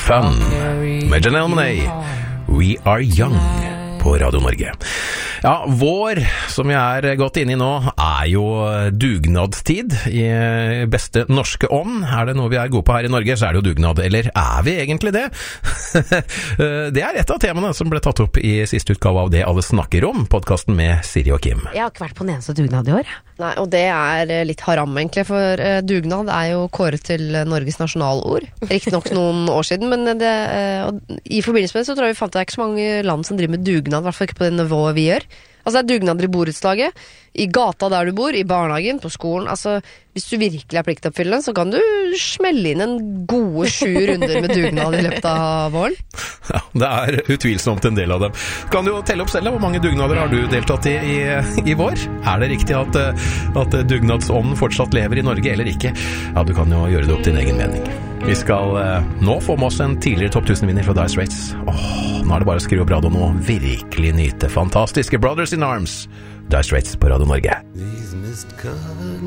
Fun med Janelle Monáe, We Are Young på Radio Norge. Ja, vår, som vi godt inne i nå, jo dugnadstid i beste norske ånd. Det noe vi gode på her i Norge, så det jo dugnad. Eller vi egentlig det? Det et av temaene som ble tatt opp i siste utgave av Det alle snakker om, podcasten med Siri og Kim. Jeg har ikke vært på den eneste dugnad i år. Nei, og det litt haram egentlig, for dugnad jo kåret til Norges nasjonalord. Riktig nok noen år siden, men i forbindelse med det så tror jeg vi fant det ikke så mange land som driver med dugnad, i hvert fall ikke på det nivået vi gjør. Altså det dugnader i borettslaget, i gata der du bor, i barnehagen, på skolen. Altså, hvis du virkelig pliktoppfyllende, så kan du smelle inn en gode 7 runder med dugnad i løpet av våren. Ja, det utvilsomt en del av dem. Kan du jo telle opp selv, hvor mange dugnader har du deltatt i vår? Det riktig at dugnadsånden fortsatt lever i Norge, eller ikke? Ja, du kan jo gjøre det opp til din egen mening. Vi skal nå få med oss en tidligere topp 1000-vinner fra Dire Straits. Nå det bare å skru opp radioen og virkelig nyte fantastiske Brothers in Arms. Dire Straits på Radio Norge.